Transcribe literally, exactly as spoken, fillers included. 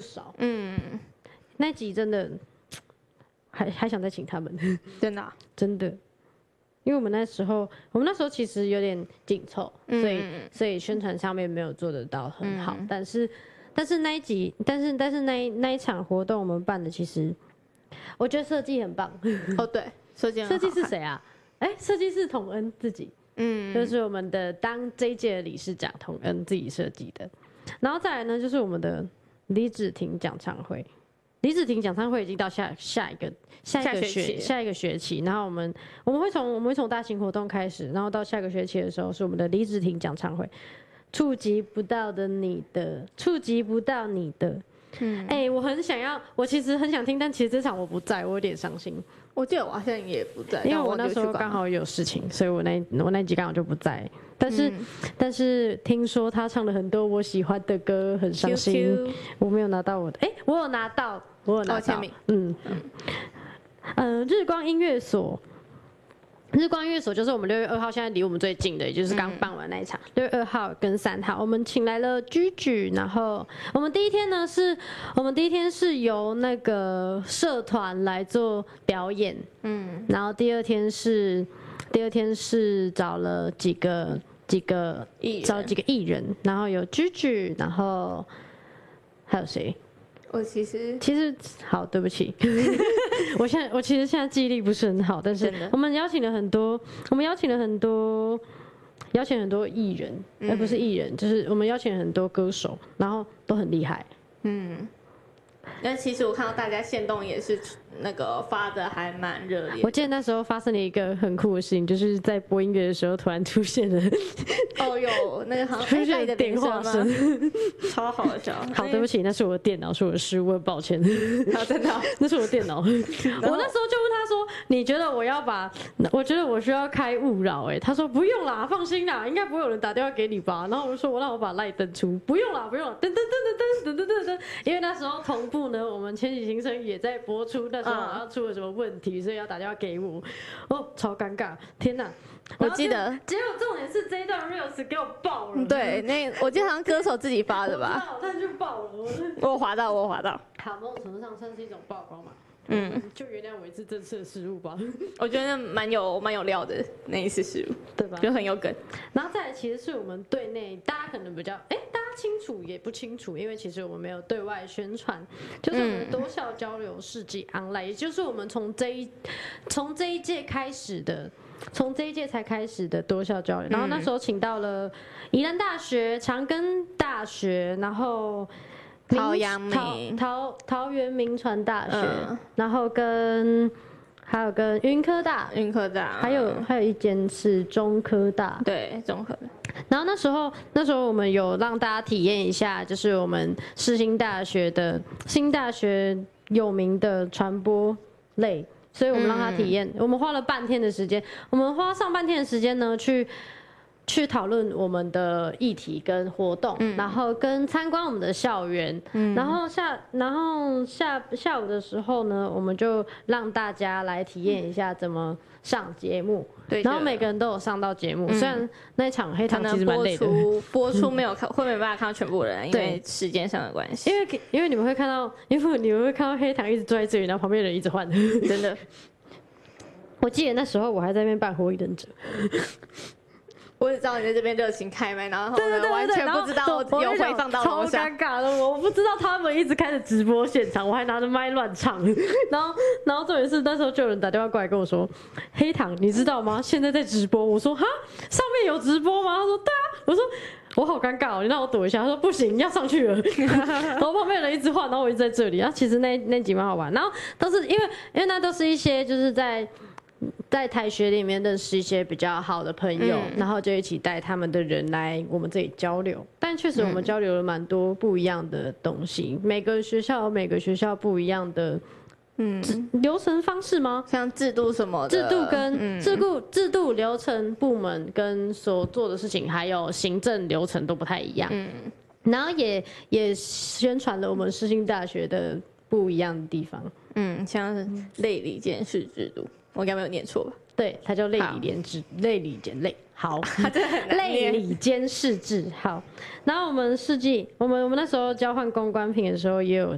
少。 嗯， 那集真的还还想再请他们， 真的、啊、 真的。因为我们那时候，我们那时候其实有点紧凑， 嗯、 所以所以宣传上面没有做得到很好。 嗯、 但是但是那一集，但是但是那一那一场活动我们办的，其实我觉得设计很棒。 哦，对，设计设计是谁啊？哎、欸，设计是统恩自己，嗯，就是我们的当这一届的理事长统恩自己设计的。然后再来呢，就是我们的李芷婷讲唱会。李芷婷讲唱会已经到下下一个下一个学下一个学期，然后我们我们会从我们会从大型活动开始，然后到下个学期的时候是我们的李芷婷讲唱会，触及不到的你的，触及不到你的，嗯，哎、欸，我很想要，我其实很想听，但其实这场我不在，我有点伤心。 我记得我好像也不在， 因为我那时候刚好有事情，所以我那我那集刚好就不在。但是、嗯、但是听说他唱了很多我喜欢的歌，很伤心。Q Q 我没有拿到我的，哎、欸，我有拿到，我有拿到签名、哦。嗯嗯，呃，日光音乐所。日光音乐所就是我们六月二号，现在离我们最近的，也就是刚办完那一场。六、嗯、月二号跟三号，我们请来了居居，然后我们第一天呢是，我们第一天是由那个社团来做表演，嗯，然后第二天是，第二天是找了几个几个找几个艺人，然后有居居，然后还有谁？ 我其实其实好，对不起，我现在我其实现在记忆力不是很好，但是我们邀请了很多，我们邀请了很多，邀请很多艺人，而、嗯、不是艺人，就是我们邀请了很多歌手，然后都很厉害。嗯， 那其实我看到大家限动也是那个发的还蛮热烈。 我记得那时候发生了一个很酷的事情，就是在播音乐的时候突然出现了， 哦，有那个好像出现了电话声， 超好笑。 好，对不起，那是我的电脑，是我的失误，抱歉。 好，真的， 那是我的电脑。我那时候就问他说：“你觉得我要把？我觉得我需要开勿扰。”哎，他说：“不用啦，放心啦，应该不会有人打电话给你吧？”然后我就说：“我让我把赖登出，不用啦，不用啦，噔噔噔噔噔噔噔噔。”因为那时候同步呢，我们千禧新生也在播出，那时候好像出了什么问题，所以要打电话给我。哦，超尴尬！天哪！ 我记得， 结果重点是这一段 reels 给我爆了。 对，那我记得好像歌手自己发的吧？ 我知道，但就爆了。 我有滑到，我有滑到。 好，某种程度上算是一种曝光嘛。嗯，就原谅我一次这次的失误吧。 我觉得蛮有蛮有料的那一次失误， 对吧？ 就很有梗。 然后再来，其实是我们对内，大家可能比较哎，大家清楚也不清楚，因为其实我们没有对外宣传，就是我们多校交流世纪 online，、嗯、也就是我们从这一从这一届开始的。从这一届才开始的多校交流，然后那时候请到了宜兰大学、长庚大学，然后桃阳明、 桃桃园铭传大学，嗯、然后跟还有跟云科大、 云科大， 还有还有一间是中科大， 对，中科的。 然后那时候那时候我们有让大家体验一下，就是我们世新大学的新大学有名的传播类。所以我们让他体验、嗯，我们花了半天的时间，我们花上半天的时间呢，去去讨论我们的议题跟活动，嗯、然后跟参观我们的校园，嗯、然后下然后下下午的时候呢，我们就让大家来体验一下怎么上节目，对，然后每个人都有上到节目，嗯、虽然那一场黑糖其实蛮累的， 播出播出没有看，会没办法看到全部人，因为时间上的关系， 因为因为你们会看到，因为你们会看到黑糖一直坐在这里，然后旁边的人一直换， 真的。 我记得那时候我还在那边扮火影忍者， 我只知道你在这边热情开麦，然后呢完全不知道有回放到楼下， 超尴尬的，我不知道他们一直开始直播现场，我还拿着麦乱唱，然后然后重点是那时候就有人打电话過來跟我說，黑糖你知道嗎？現在在直播，我說哈上面有直播嗎？他說對啊，我說我好尷尬哦，你讓我躲一下，他說不行要上去了，然後旁邊人一直換，然後我一直在這裡，然後其實那那集蠻好玩，然後都是因為因為那都是一些就是在。在台學裡面認識一些比較好的朋友，嗯、然後就一起帶他們的人來我們這裡交流。但確實我們交流了蠻多不一樣的東西，嗯、每個學校有每個學校不一樣的嗯流程方式嗎？ 像制度什麼的制度跟、嗯、制度制度流程部門跟所做的事情，還有行政流程都不太一樣。嗯，然後也也宣傳了我們世新大學的不一樣的地方。 嗯，像是類理監事制度。我應該沒有念錯吧？ 對，它叫類理監制，類理監類。好，類理監事制。好，然後我們世紀，我們我們那時候交換公關品的時候，也有